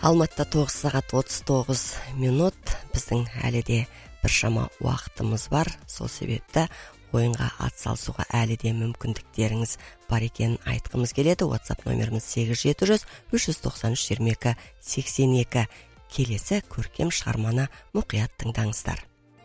Алматыда 9 сағат 39 минут. Біздің әлі де біршама уақытымыз бар. Сол себепті ойынға атсалысуға әлі де мүмкіндіктеріңіз бар екенін айтқымыз келеді. WhatsApp номеріміз 87-393-22-82. Келесі көркем шығарманы мұқият тыңдаңыздар.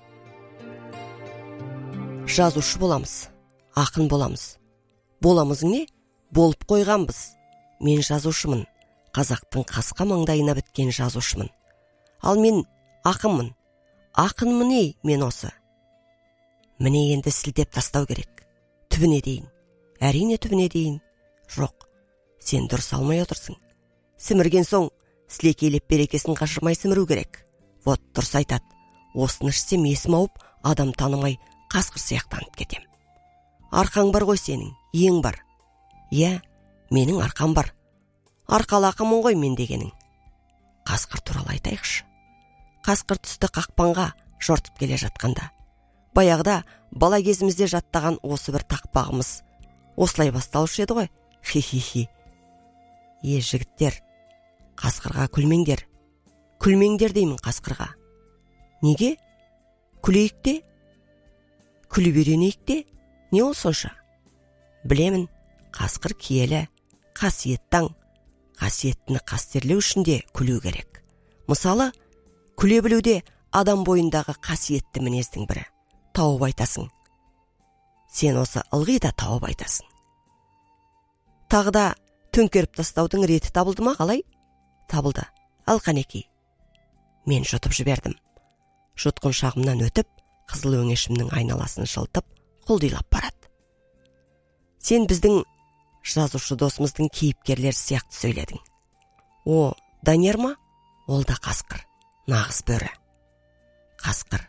Жазушы боламыз, ақын боламыз. Боламыз не? Болып қойғанбыз. Мен жазушымын. Қазақтың қасқа маңдайына біткен жазушымын. Ал мен ақынмын. Ақынмын не мен осы? Міне енді сілтеп тастау керек. Түбіне дейін. Әрине түбіне дейін. Жоқ, сен дұрыс алмай отырсың. Сімірген соң, сілекейлеп берекесін қашырмай сіміру керек. Вот дұрыс айтады. Осыны ішсем есім ауып, адам танымай қасқыр сияқтанып кетем. Арқаң бар ғой сенің, ең бар. Иә, менің арқам бар. Арқалы ақымын ғой мен дегенің. Қасқыр туралы айтайықшы. Қасқыр түсті қақпанға жортып келе жатқанда. Баяғыда бала кезімізде жаттаған осы бір тақпағымыз осылай басталушы еді ғой. Хи-хи-хи. Жігіттер, қасқырға күлмеңдер. Күлмеңдер деймін қасқырға. Неге? Күлейік те? Күліп үйренейік те? Не ол сонша? Білемін, қасқыр киелі, қасиеттің. Қасиеттіні қастерлеу үшін де күлу керек. Мысалы, күле білуде адам бойындағы қасиетті мінездің бірі. Тауып айтасың. Сен осы ылғи да тауып айтасың. Тағда төңкеріп тастаудың реті табылды ма қалай? Табылды. Ал қанекей. Мен жұтып жібердім. Жұтқын шағымнан өтіп, қызыл өңешімнің айналасын жылтып, құлдилап барады. Сен біздің жазушы досымыздың кейіпкерлері сияқты сөйледің. О, Данияр ма? Ол да қасқыр. Нағыз бөрі. Қасқыр.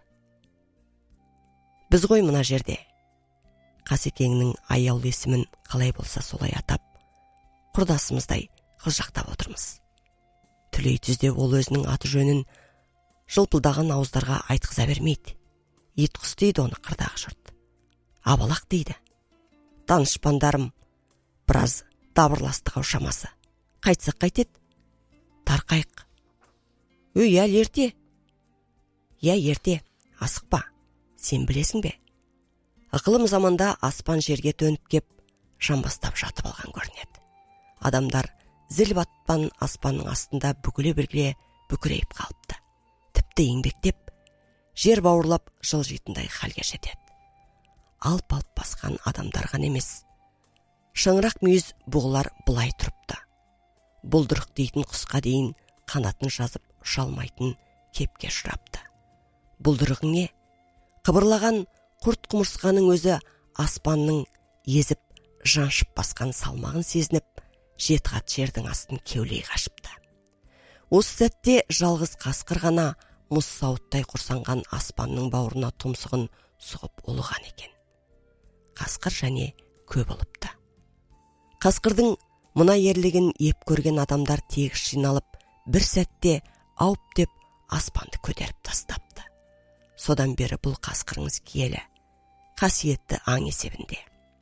Біз ғой мына жерде. Қасекеңнің аяулы есімін қалай болса солай атап, құрдасымыздай қылжақтап отырмыз. Түлей түзде ол өзінің аты жөнін жылпылдаған ауыздарға айтқыза бермейді. Итқұс дейді оны қырдағы жұрт. Абалақ дейді. Данышпандарым біраз дабырластық ау шамасы. Қайтсақ қайтет? Тарқайық. Әлі ерте. Ерте. Асықпа. Сен білесің бе? Ықылым заманда аспан жерге төніп кеп, жамбастап жатып алған көрінеді. Адамдар зіл батпан аспанның астында бүгіле-білгіле бүкірейіп қалыпты. Тіпті еңбектеп, жер бауырлап жылжитындай халге жетеді. Алп-алп басқан адамдарған емес. Шаңырақ мүйіз бұғылар бұлай тұрыпты. Бұлдырық дейтін құсқа дейін қанатын жазып ұшалмайтын кепке ұшырапты. Бұлдырығың не? Қыбырлаған құрт құмырсқаның өзі аспанның езіп, жаншып басқан салмағын сезініп, жеті қат жердің астын кеулей қашыпты. Осы сәтте жалғыз қасқыр ғана мұз сауыттай құрсанған аспанның бауырына тұмсығын сұғып ұлыған екен. Қасқыр және көп ұлыпты. Қасқырдың мұна ерлігін еп көрген адамдар тегіс жиналып, бір сәтте ауып деп аспанды көтеріп тастапты. Содан бері бұл қасқырыңыз киелі, қасиетті аң есебінде.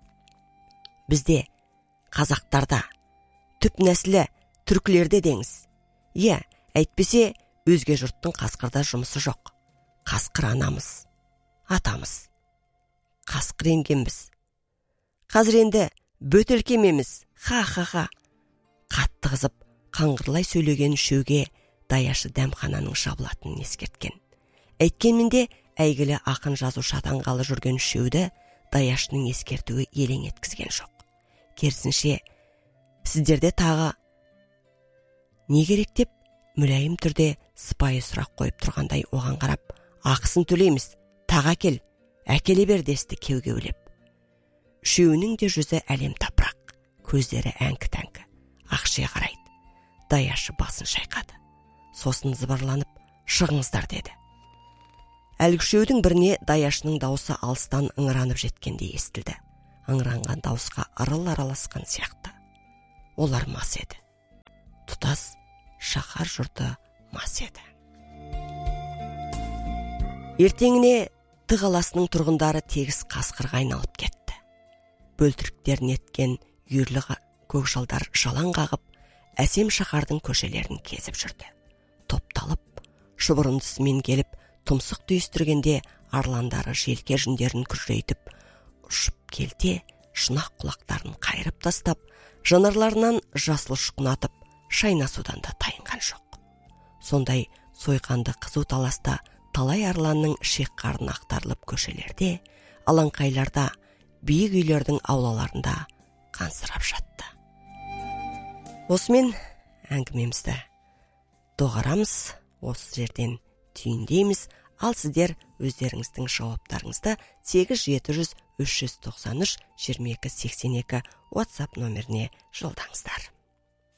Бізде, қазақтарда, түп нәсілі түркілерде деңіз. Әйтпесе өзге жұрттың қасқырда жұмысы жоқ. Қасқыр анамыз, атамыз. Қасқыр енгенбіз. Қазір енді бөтелкемеміз. Ха-ха-ха. Қатты қызып, қаңғырлай сөйлеген үшеуге даяшы дәмхананың жабылатынын ескерткен. Әйткенменде әйгілі ақын жазушы атанғалы жүрген үшеуді даяшының ескертуі елең еткізген жоқ. Керісінше, сіздерде тағы не керек деп мүләйім түрде сыпайы сұрақ қойып тұрғандай оған қарап, ақысын төлейміз, тағы әкел, әкеле бер десті кеу-кеулеп. Үшеуінің де жүзі әлем тапырақ, көздері әңкі-тәңкі, ақшия қарайды. Даяшы басын шайқады. Сосын зыбырланып, шығыңыздар деді. Әлгі үшеудің біріне даяшының дауысы алыстан ыңыранып жеткенде естілді. Ыңыранған дауысқа арыл араласқан сияқты. Олар мас еді. Тұтас шаһар жұрты мас еді. Ертеңіне Ты қаласының тұрғындары тегіс қасқырға айналып кетті. Бөлтіріктерін еткен үйірлі көкжалдар жалаң қағып, әсем шаһардың көшелерін кезіп жүрді. топталып, шұбырындысымен келіп, тұмсық түйістіргенде арландары желке жүндерін күжірейтіп, ұшып келте, шынақ құлақтарын қайырып тастап, жанарларынан жасыл ұшқынатып, шайнасудан да тайынған жоқ. Сондай сойқанды қызу таласта талай арланның шек қарын ақтарылып көшелерде, алаңқайларда, биік үйлердің аулаларында қансырап жатты. Осымен әңгімемізді доғарамыз, осы жерден түйіндейміз, ал сіздер өздеріңіздің жауаптарыңызды 8-700-393-2282 WhatsApp нөміріне жолдаңыздар.